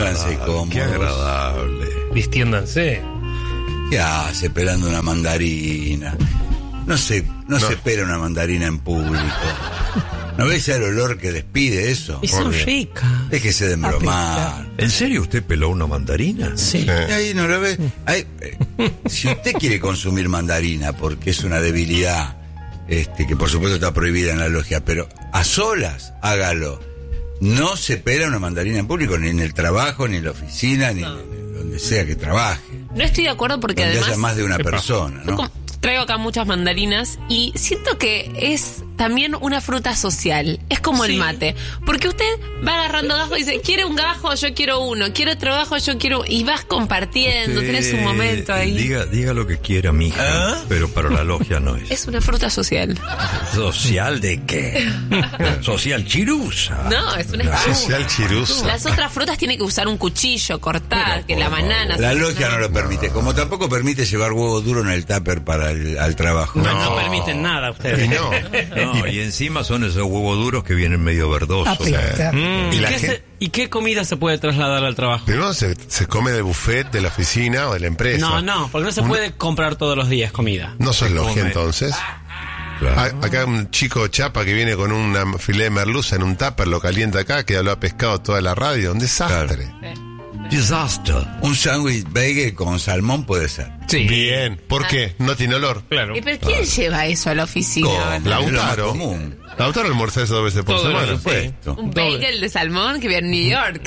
Pónganse cómodos. Qué agradable. Vistiéndanse. ¿Qué hace pelando una mandarina? No se pela una mandarina en público. ¿No ves el olor que despide eso? Y son ricas. Déjese de embromar. ¿En serio usted peló una mandarina? Sí. Y ahí no lo ve. Si usted quiere consumir mandarina porque es una debilidad, que por supuesto está prohibida en la logia, pero a solas, hágalo. No se pela una mandarina en público, ni en el trabajo, ni en la oficina, ni donde sea que trabaje. No estoy de acuerdo porque donde además haya más de una persona, ¿no? Traigo acá muchas mandarinas y siento que es también una fruta social. Es como el mate. Porque usted va agarrando gajos y dice, ¿quiere un gajo? Yo quiero uno. ¿Quiere otro gajo? Yo quiero... Y vas compartiendo, tenés un momento ahí. Diga lo que quiera, mija, pero para la logia no es. Es una fruta social. ¿Social de qué? ¿Social chirusa? No, es una fruta. Social chirusa. Las otras frutas tienen que usar un cuchillo, cortar, que la banana... La logia no lo permite. Como tampoco permite llevar huevo duro en el tupper para al trabajo. No permiten nada ustedes. No, y encima son esos huevos duros que vienen medio verdosos. ¿Y qué comida se puede trasladar al trabajo? Primero se come del buffet de la oficina o de la empresa. No, porque no se puede comprar todos los días comida. No sos logia come. entonces. Claro. Acá un chico chapa que viene con una filé de merluza en un tupper, lo calienta acá, que lo ha pescado toda la radio. Un desastre. Disaster. Un sándwich bagel con salmón puede ser. Sí. Bien. ¿Por qué? No tiene olor. Claro. ¿Pero quién lleva eso a la oficina? Lautaro. Lautaro almuerza eso 2 veces por Todo semana. eso, sí. Un bagel de salmón que viene en New York.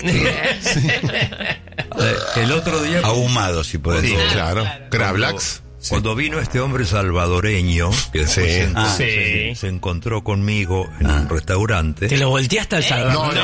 El otro día... Ahumado, si puede Sí, ser. claro. Gravlax. Cuando vino este hombre salvadoreño, que después se encontró conmigo en un restaurante. ¿Te lo volteaste al Salvador?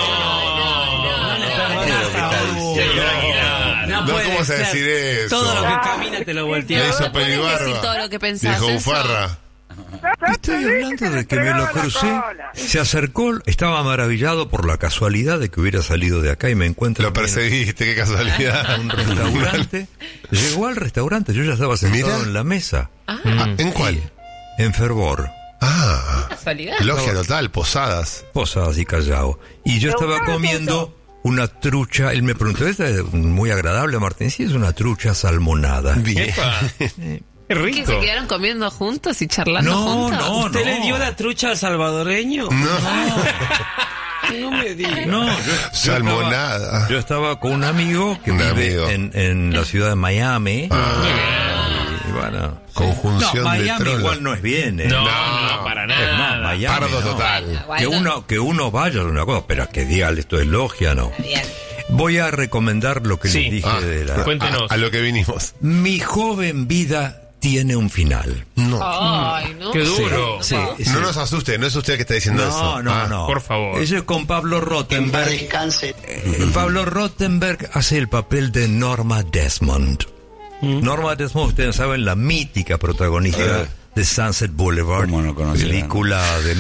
No, ¿cómo vas a decir eso? Todo lo que camina te lo Le volteas. hizo No podés decir pelibarba. todo lo que pensás. Dijo eso. bufarra. Estoy hablando de que me lo crucé, se acercó, estaba maravillado por la casualidad de que hubiera salido de acá y me encuentro... Lo perseguiste, qué casualidad. En un restaurante. Llegó al restaurante, yo ya estaba sentado Mira. en la mesa. ¿En cuál? En Fervor. Casualidad. Logia total, Posadas. Posadas y Callao. Y yo estaba comiendo una trucha, él me preguntó, ¿esta es muy agradable, Martín? Sí, es una trucha salmonada. Bien. Qué ¿Que rico. se quedaron comiendo juntos y charlando juntos? ¿Usted le dio la trucha al salvadoreño? No me digas. No, Salmonada. yo estaba con un amigo que vive en la ciudad de Miami. Y bueno, Conjunción no, de Miami trolas. igual no es bien. No, para Es nada. más, Miami, Pardo no. total. Que uno vaya es una cosa, pero que diga esto es logia, no. Bien. Voy a recomendar lo que Sí. les dije de la... Cuéntenos. A lo que vinimos. Mi joven vida tiene un final. No. Ay, ¿no? Qué duro. Sí, sí. No nos asuste, no es usted que está diciendo eso. No. Por favor. Eso es con Pablo Rottenberg. Pablo Rottenberg hace el papel de Norma Desmond. Norma Desmond, ustedes saben, la mítica protagonista de Sunset Boulevard, ¿Cómo no conocerán? película de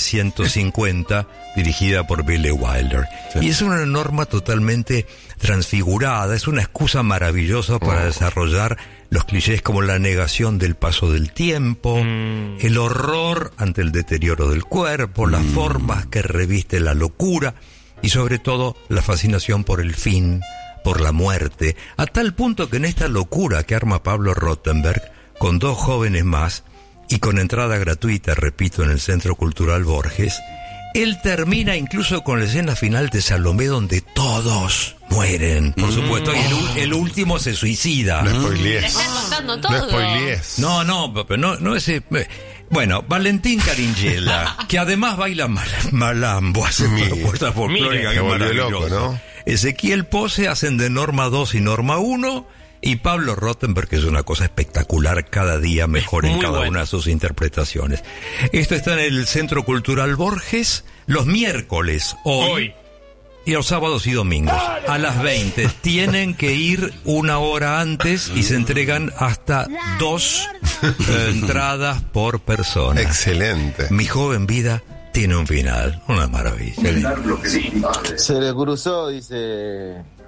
1950 dirigida por Billy Wilder. Sí. Y es una Norma totalmente transfigurada, es una excusa maravillosa para desarrollar los clichés como la negación del paso del tiempo, el horror ante el deterioro del cuerpo, las formas que reviste la locura y sobre todo la fascinación por el fin, por la muerte, a tal punto que en esta locura que arma Pablo Rottenberg con 2 jóvenes más y con entrada gratuita, repito, en el Centro Cultural Borges, él termina incluso con la escena final de Salomé donde todos mueren, por supuesto, y el último se suicida. No Te spoilees. estás contando No todo. spoilees. No ese... Bueno, Valentín Caringella, que además baila malambo, hace una puerta folclórica Se que volvió maravillosa. loco, ¿no? Ezequiel Pose hacen de Norma 2 y Norma 1, y Pablo Rottenberg, que es una cosa espectacular, cada día mejor en Muy cada bueno. una de sus interpretaciones. Esto está en el Centro Cultural Borges, los miércoles, hoy. Y los sábados y domingos, a las 20. Tienen que ir 1 hora antes y se entregan hasta 2 entradas por persona. Excelente. Mi joven vida tiene un final. Una maravilla. Se le cruzó, dice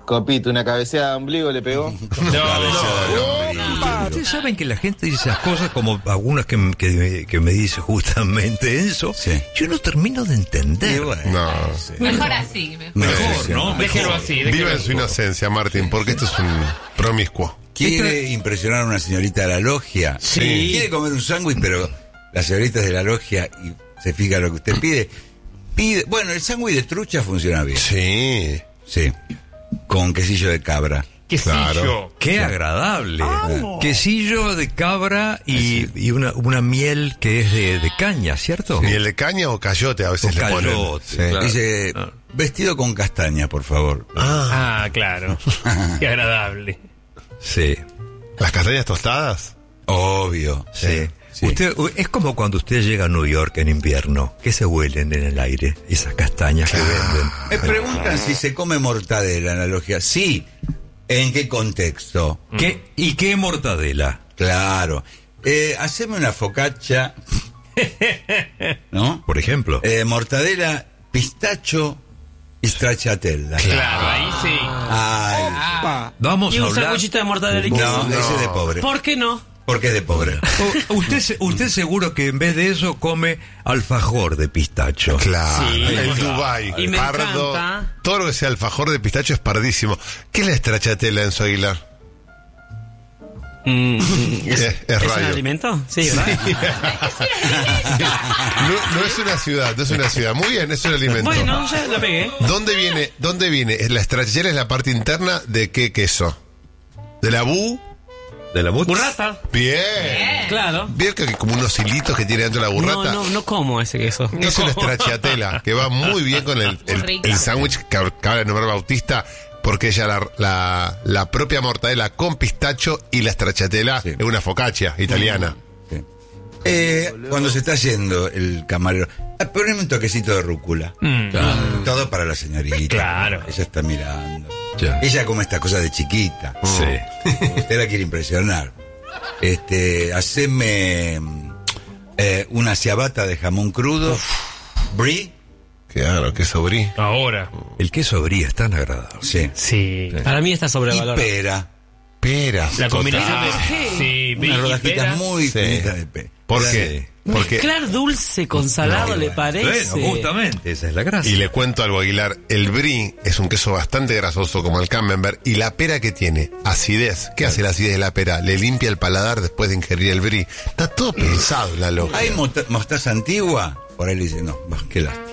Copito, una cabeceada de ombligo le pegó. Ustedes saben que la gente dice esas cosas, como algunas que me dice justamente eso. Sí. Yo no termino de entender. Y bueno, No. sí. Mejor así. Mejor, ¿no? Déjelo así. Viva en su inocencia, Martín, porque esto es un promiscuo. ¿Quiere impresionar a una señorita de la logia? Sí. ¿Quiere comer un sándwich, pero la señorita es de la logia y se fija lo que usted pide? Bueno, el sándwich de trucha funciona bien. Sí. Sí. Con quesillo de cabra. Quesillo. Claro. Qué agradable. Quesillo de cabra y una miel que es de caña, ¿cierto? ¿Miel de caña o cayote a veces O le ponen? cayote, Sí. claro. Dice, vestido con castaña, por favor. Ah, claro. Qué agradable. Sí. ¿Las castañas tostadas? Obvio. Sí. Sí. Es como cuando usted llega a New York en invierno, que se huelen en el aire, esas castañas que venden. Me preguntan si se come mortadela en la logia. Sí. ¿En qué contexto? ¿Y qué mortadela? Claro. Haceme una focaccia. ¿No? Por ejemplo. Mortadela, pistacho y stracciatella. Claro, ahí sí. Ay. Vamos Y a un hablar. sanguchito de mortadela y queso. No, ese es de pobre. ¿Por qué no? Porque es de pobre. Usted seguro que en vez de eso come alfajor de pistacho. Claro. Sí. El Dubai. Y me pardo. encanta. Todo lo que sea alfajor de pistacho es pardísimo. ¿Qué es la stracciatella, Enzo Aguilar? Es ¿Es un radio. alimento? Sí, ¿verdad? No es una ciudad, no es una ciudad. Muy bien, es un alimento. Bueno, ya la pegué. ¿Dónde viene? La stracciatella es la parte interna de qué queso? ¿De la bu? ¿De la Burrata. Bien. Claro. ¿Vieron que hay como unos hilitos que tiene dentro de la burrata? No como ese queso. Es una stracciatella que va muy bien con el sándwich que acaba de nombrar Bautista, porque ella la propia mortadela con pistacho y la stracciatella Sí. es una focaccia italiana. Sí. Cuando se está yendo el camarero, poneme un toquecito de rúcula. Todo para la señorita. Claro. Ella está mirando. Ya. Ella come estas cosas de chiquita. Sí. Usted la quiere impresionar. Haceme una ciabatta de jamón crudo. Brie. Claro, que sobrí. Ahora. El queso brie es tan agradable. Sí. Sí. Para mí está Y sobrevalorado. pera. Peras. La total. combinación de... Sí, Unas rodajitas muy Sí. finitas de pera. ¿Por qué? Porque, Mezclar dulce con salado, ¿le parece? Bueno, justamente, esa es la gracia. y le cuento algo, Aguilar, el brie es un queso bastante grasoso como el camembert, y la pera que tiene acidez. ¿Qué hace la acidez de la pera? Le limpia el paladar después de ingerir el brie. Está todo pensado en la logia. ¿Hay mostaza antigua? Por ahí le dice, no, qué lástima.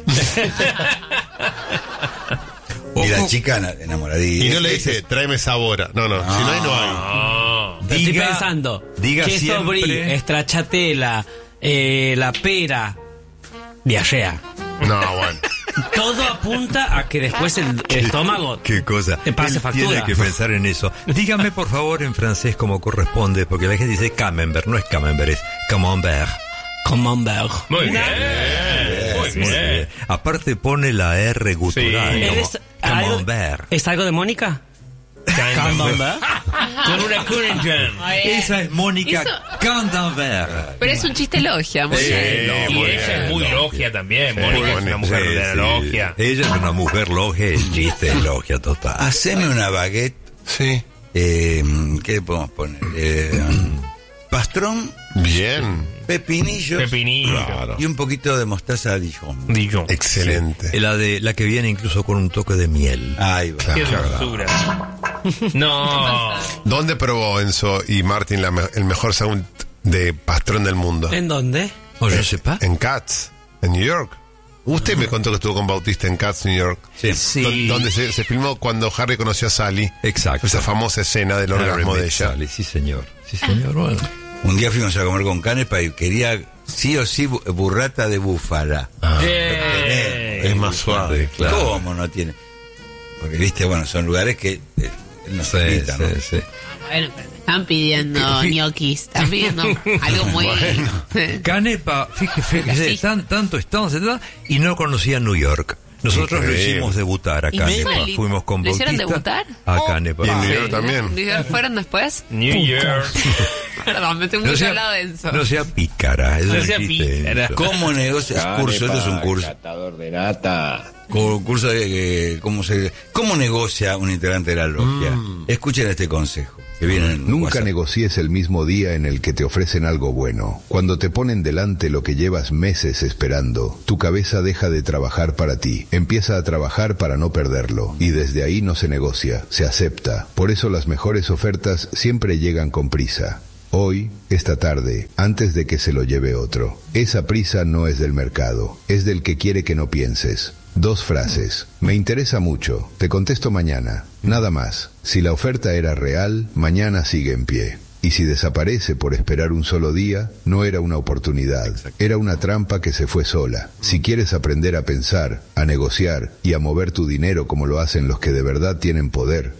Y la chica enamoradita. Y no le dice, tráeme sabor. No, si no hay, no hay. Estoy pensando. diga queso siempre- brie, stracciatella, la pera, diarrea. No, bueno. Todo apunta a que después el estómago Qué cosa. te pase Él factura. tiene que pensar en eso. Dígame, por favor, en francés como corresponde, porque la gente dice camembert, no es camembert, es camembert. Camembert. Muy bien. Muy Sí. bien. Aparte pone la R gutural. Sí. como ¿Es algo, camembert. ¿Es algo de Mónica? Camembert. Con una Cunningham. Esa es Mónica Eso- Camembert. Pero es un chiste logia, muy bien. Y ella es muy logia también. Sí, Mónica es Mónica. una mujer Sí, de la sí. logia. Ella es una mujer logia, el chiste es logia total. Haceme una baguette. Sí. ¿Qué podemos poner? Pastrón, Bien. pepinillos Pepinillo. Claro. y un poquito de mostaza Dijon. Dijon. Excelente. La que viene incluso con un toque de miel. Ahí va. Qué dulzura. No. ¿Dónde probó Enzo y Martin el mejor sound de pastrón del mundo? ¿En dónde? Oh, je sais pas. En Cats, en New York. Usted me contó que estuvo con Bautista en Cats, New York. Sí. Donde se filmó cuando Harry conoció a Sally. Exacto. Esa famosa escena del orgasmo de ella. Sally, sí, señor. Sí, señor. Bueno. Un día fuimos a comer con Canepa y quería sí o sí burrata de búfala. Es más suave, claro. ¿Cómo no tiene? Porque, viste, bueno, son lugares que él nos Sí, invita, ¿no? sí, sí. Bueno, pero me están pidiendo ñoquis, están pidiendo algo muy... Canepa, fíjese, tanto estamos y no conocía New York. Nosotros lo Increíble. hicimos debutar a Canepa. Insólito. Fuimos con ¿Lo hicieron Bautista debutar? a Canepa. Y en New York también. ¿Fueron después? New York. Perdón, me estoy muy hablado de eso. no sea pícara. Eso No sea existe, pícara. eso. ¿Cómo negocia? Curso, esto es un curso. Catador de nata. Curso de cómo negocia un integrante de la logia. Escuchen este consejo que viene en Nunca WhatsApp. negocies el mismo día en el que te ofrecen algo bueno. Cuando te ponen delante lo que llevas meses esperando, tu cabeza deja de trabajar para ti. Empieza a trabajar para no perderlo. Y desde ahí no se negocia, se acepta. Por eso las mejores ofertas siempre llegan con prisa. Hoy, esta tarde, antes de que se lo lleve otro. Esa prisa no es del mercado, es del que quiere que no pienses. 2 frases. Me interesa mucho. Te contesto mañana. Nada más. Si la oferta era real, mañana sigue en pie. Y si desaparece por esperar un solo día, no era una oportunidad. Era una trampa que se fue sola. Si quieres aprender a pensar, a negociar y a mover tu dinero como lo hacen los que de verdad tienen poder.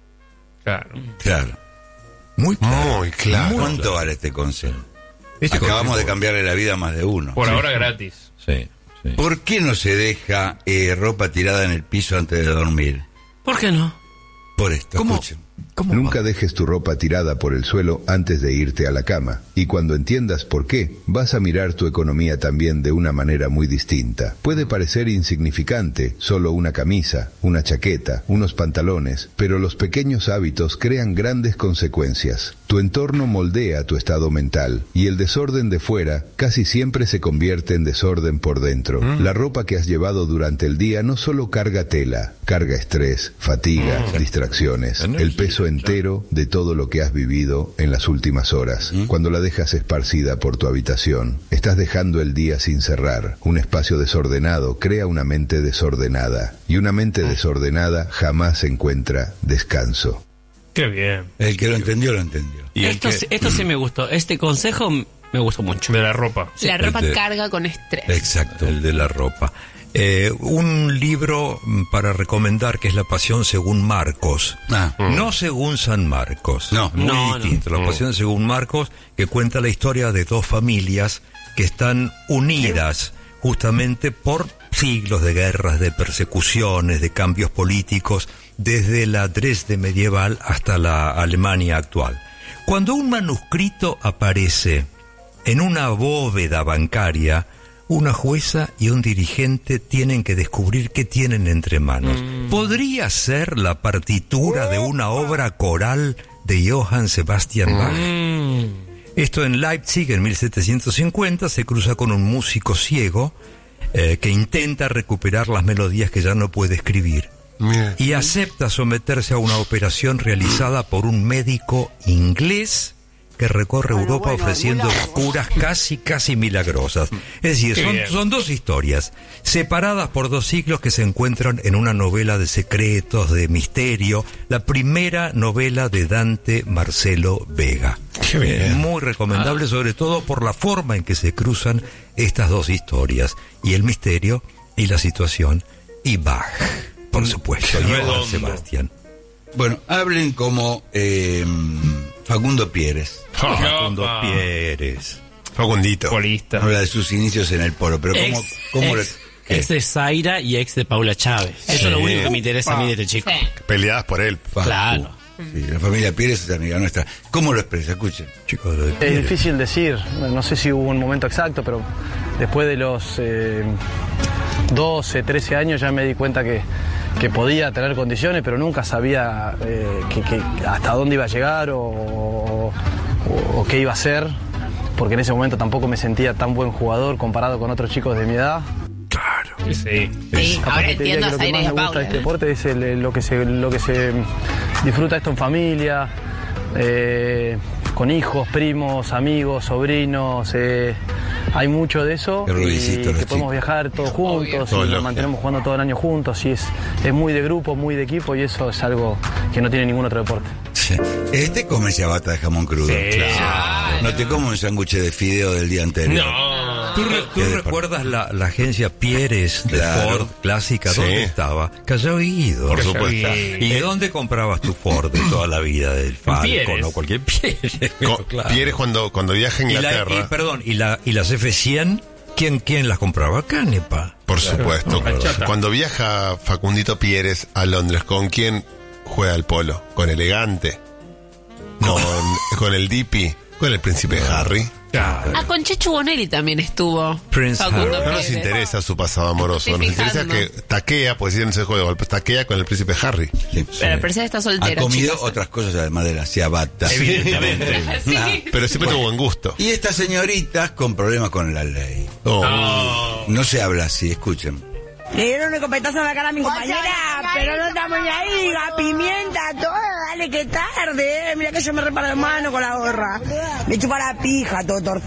Claro. Claro. Muy claro. Muy claro. ¿Cuánto vale este consejo? Este Acabamos consejo- de cambiarle la vida a más de uno. Por ahora gratis. Sí, sí. ¿Por qué no se deja ropa tirada en el piso antes de dormir? ¿Por qué no? Por esto, ¿Cómo? escuchen. ¿Cómo Nunca va? dejes tu ropa tirada por el suelo antes de irte a la cama. Y cuando entiendas por qué, vas a mirar tu economía también de una manera muy distinta. Puede parecer insignificante, solo una camisa, una chaqueta, unos pantalones, pero los pequeños hábitos crean grandes consecuencias. Tu entorno moldea tu estado mental, y el desorden de fuera casi siempre se convierte en desorden por dentro. La ropa que has llevado durante el día no solo carga tela, carga estrés, fatiga, distracciones, el peso entero de todo lo que has vivido en las últimas horas. Cuando la dejas esparcida por tu habitación, estás dejando el día sin cerrar. Un espacio desordenado crea una mente desordenada, y una mente desordenada jamás encuentra descanso. Qué bien. El que lo entendió, lo entendió. Y el Esto, que- esto sí me gustó. Este consejo me gustó mucho. De la ropa. La ropa de- carga con estrés. Exacto. El de la ropa. Un libro para recomendar que es La Pasión según Marcos. No según San Marcos. No. Muy No, distinto. La Pasión según Marcos, que cuenta la historia de 2 familias que están unidas justamente por siglos de guerras, de persecuciones, de cambios políticos, desde la Dresde medieval hasta la Alemania actual. Cuando un manuscrito aparece en una bóveda bancaria, una jueza y un dirigente tienen que descubrir qué tienen entre manos. ¿Podría ser la partitura de una obra coral de Johann Sebastian Bach? Esto en Leipzig, en 1750, se cruza con un músico ciego que intenta recuperar las melodías que ya no puede escribir. Mira. Y acepta someterse a una operación realizada por un médico inglés que recorre Europa ofreciendo curas casi milagrosas. Es decir, Qué bien. son 2 historias separadas por 2 siglos que se encuentran en una novela de secretos, de misterio, la primera novela de Dante Marcelo Vega. Qué bien. Muy recomendable, sobre todo por la forma en que se cruzan estas 2 historias, y el misterio y la situación, y Bach, por supuesto, y redondo. Johann Sebastián. Bueno, hablen como Facundo Pieres. Facundo Opa. Pieres. Facundito. Polista. Habla de sus inicios en el polo, pero ¿cómo ex de Zaira y ex de Paula Chávez. Eso es lo único que me interesa a mí de este chico. Sí. Peleadas por él. Claro. Sí, la familia Pieres es amiga nuestra. ¿Cómo lo expresa? Escuchen. Chicos de Es Pieres. difícil decir, no sé si hubo un momento exacto, pero después de los 12, 13 años ya me di cuenta que podía tener condiciones, pero nunca sabía que hasta dónde iba a llegar o qué iba a hacer, porque en ese momento tampoco me sentía tan buen jugador comparado con otros chicos de mi edad. Sí, sí. Sí, ahora Aparte te diría entiendo a que lo que Zaira más y me a gusta Paula. de este deporte es lo que se disfruta esto en familia, con hijos, primos, amigos, sobrinos. Hay mucho de eso Qué y rudicitos los que podemos chicos. viajar todos juntos Todo y lógico. nos mantenemos jugando todo el año juntos y es muy de grupo, muy de equipo y eso es algo que no tiene ningún otro deporte. Sí. Este come ciabatta de jamón crudo. Sí. Claro. No te como un sándwich de fideo del día anterior. No. ¿Tú Qué recuerdas la agencia Pieres de Claro. Ford clásica? Sí. ¿Dónde estaba? Callao Guido. Por supuesto. ¿Y dónde comprabas tu Ford de toda la vida? Del Falcon Pieres. o cualquier Pieres. Pieres cuando viaja a Y Inglaterra. las F100, ¿Quién las compraba? Canepa. Por supuesto. Bachata. Cuando viaja Facundito Pieres a Londres, ¿con quién juega al polo? ¿Con Elegante? ¿Con el Dipi? ¿Con el Príncipe Harry? Claro. Ah, con Chechu Bonelli también estuvo. Prince Facundo Harry. No nos Pérez. interesa su pasado amoroso. Nos interesa fijando. que taquea, pues si no se juega, pues taquea con el Príncipe Harry. Sí. Pero el presidente está soltero. Ha comido chicos. otras cosas además de la ciabatta. Evidentemente. Sí. Pero siempre tuvo buen gusto. Y estas señoritas con problemas con la ley. Oh. No se habla así, escuchen. Le dieron un copetazo en la cara a mi compañera, pero no estamos ni ahí, la pimienta, todo, dale que tarde, mira que yo me reparo de mano con la gorra. Me chupa la pija, todo torcido.